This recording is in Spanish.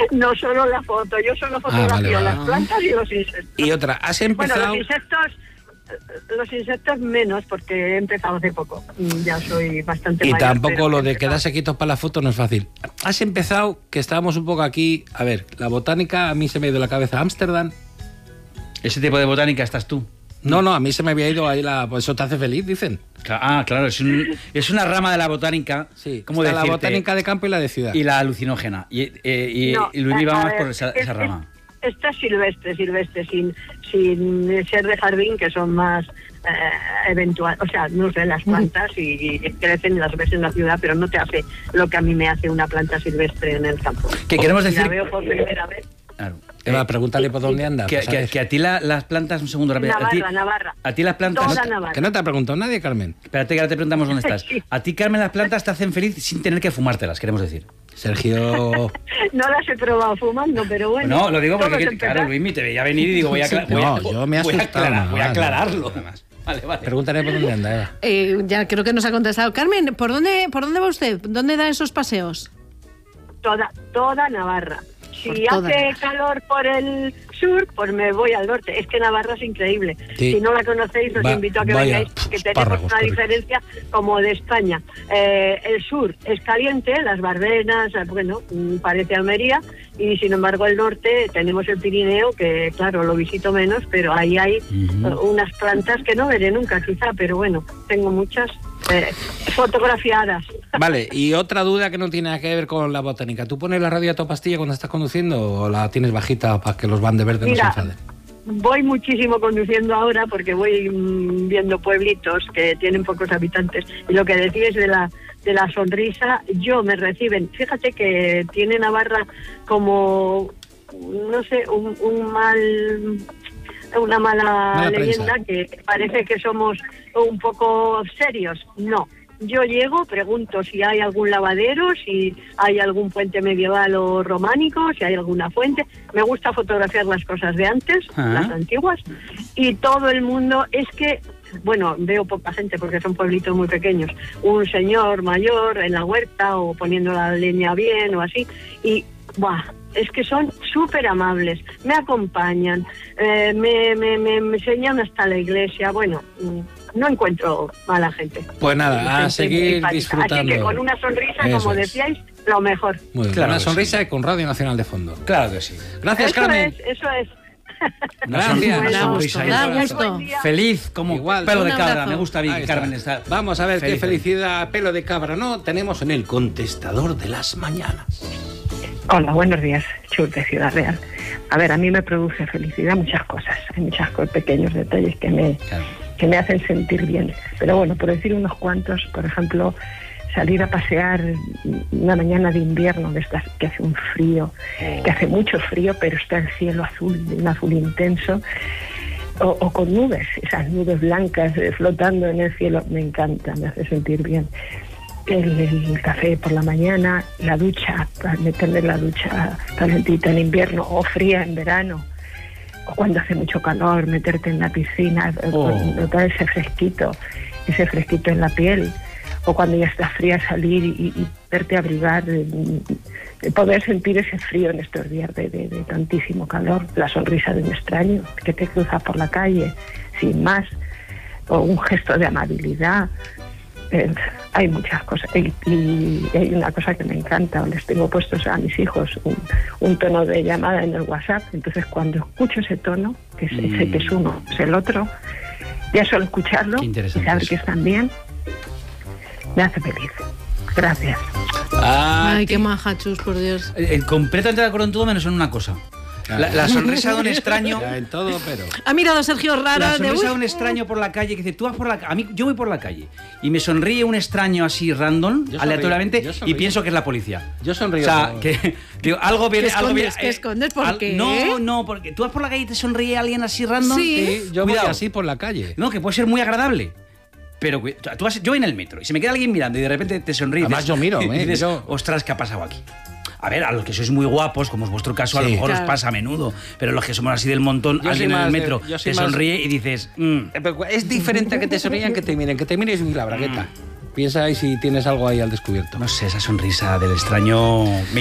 No solo la foto, yo solo fotografío las plantas y los insectos. Y otra, has empezado... Bueno, los insectos menos, porque he empezado hace poco. Ya soy bastante Y mayor, tampoco lo de quedarse quietos para la foto no es fácil. Has empezado, que estábamos un poco aquí... A ver, la botánica a mí se me ha ido la cabeza. Ámsterdam. Ese tipo de botánica estás tú. No, a mí se me había ido ahí la... Pues eso te hace feliz, dicen. Claro, es una rama de la botánica. Sí, ¿cómo está la decirte? botánica de campo y la de ciudad. Y la alucinógena. Y Luis va más por esa rama. Esta es silvestre, sin ser de jardín, que son más eventual, o sea, no sé, las plantas y crecen y las ves en la ciudad, pero no te hace lo que a mí me hace una planta silvestre en el campo. ¿Qué queremos decir? La veo por primera vez. Claro. Eva, pregúntale por dónde anda. Que a ti las plantas, un segundo rápido. Navarra. A ti las plantas... Que no te ha preguntado nadie, Carmen. Espérate que ahora te preguntamos dónde estás. Sí. A ti, Carmen, las plantas te hacen feliz sin tener que fumártelas, queremos decir. Sergio... No las he probado fumando, pero bueno. No, lo digo porque, claro, Luis, te veía venir y digo, voy a aclararlo. Vale. Pregúntale por dónde anda, Eva. Ya creo que nos ha contestado. Carmen, ¿por dónde va usted? ¿Dónde da esos paseos? Toda Navarra. Si hace calor por el sur, pues me voy al norte. Es que Navarra es increíble. Sí. Si no la conocéis, os invito a que vengáis, que tenemos una diferencia como de España. El sur es caliente, las Bardenas, bueno, parece Almería, y sin embargo el norte tenemos el Pirineo, que claro, lo visito menos, pero ahí hay unas plantas que no veré nunca quizá, pero bueno, tengo muchas fotografiadas. Vale, y otra duda que no tiene nada que ver con la botánica. ¿Tú pones la radio a toda pastilla cuando estás conduciendo o la tienes bajita para que los van de verde no se enfaden? Voy muchísimo conduciendo ahora porque voy viendo pueblitos que tienen pocos habitantes, y lo que decías de la sonrisa, me reciben. Fíjate que tiene Navarra como, no sé, una mala leyenda, que parece que somos un poco serios. No, yo llego, pregunto si hay algún lavadero, si hay algún puente medieval o románico, si hay alguna fuente. Me gusta fotografiar las cosas de antes, las antiguas, y todo el mundo, es que, bueno, veo poca gente porque son pueblitos muy pequeños, un señor mayor en la huerta o poniendo la leña bien o así, y es que son súper amables, me acompañan, me enseñan hasta la iglesia. Bueno, no encuentro mala gente. Pues nada, a seguir disfrutando. Así que con una sonrisa, como decíais, lo mejor. Muy bien, claro, una sonrisa y con Radio Nacional de fondo. Claro que sí. Gracias, Carmen. Eso es. Gracias. Da gusto. Feliz como igual, pelo de cabra. Me gusta bien, Carmen. Está Vamos a ver feliz. qué felicidad, pelo de cabra, ¿no? Tenemos en el contestador de las mañanas. Hola, buenos días, Chur de Ciudad Real. A ver, a mí me produce felicidad muchas cosas. Hay muchos pequeños detalles que me hacen sentir bien. Pero bueno, por decir unos cuantos, por ejemplo, salir a pasear una mañana de invierno, de estas que hace un frío, que hace mucho frío, pero está el cielo azul, un azul intenso, o con nubes, esas nubes blancas flotando en el cielo, me encanta, me hace sentir bien. El café por la mañana, la ducha, para meterme en la ducha calentita en invierno o fría en verano, o cuando hace mucho calor, meterte en la piscina, notar ese fresquito en la piel, o cuando ya está fría salir y verte abrigar, poder sentir ese frío en estos días de tantísimo calor, la sonrisa de un extraño que te cruza por la calle sin más, o un gesto de amabilidad. Hay muchas cosas, y hay una cosa que me encanta, les tengo puestos a mis hijos un tono de llamada en el WhatsApp, entonces cuando escucho ese tono, que sé que es uno, es el otro, ya solo escucharlo y saber que están bien, me hace feliz. Gracias. Ay, qué maja, Chus, por Dios. Completamente de acuerdo en todo menos en una cosa. La sonrisa de un extraño. Ya en todo, pero. Ha mirado Sergio raro. La sonrisa de un extraño por la calle que dice, tú vas por la calle. Yo voy por la calle y me sonríe un extraño así random, aleatoriamente, y pienso que es la policía. Yo sonrío. O sea, que digo, algo viene. ¿Qué escondes? ¿Por qué? No, porque tú vas por la calle y te sonríe alguien así random. Sí. Yo voy así por la calle. No, que puede ser muy agradable. Pero yo voy en el metro y se me queda alguien mirando y de repente te sonríe. Además, yo miro, y dices, ostras, ¿qué ha pasado aquí? A ver, a los que sois muy guapos, como es vuestro caso, a lo mejor os pasa a menudo, pero los que somos así del montón, alguien en el metro te sonríe y dices... Es diferente a que te sonrían que te mires y la bragueta. Piensa ahí si tienes algo ahí al descubierto. No sé, esa sonrisa del extraño...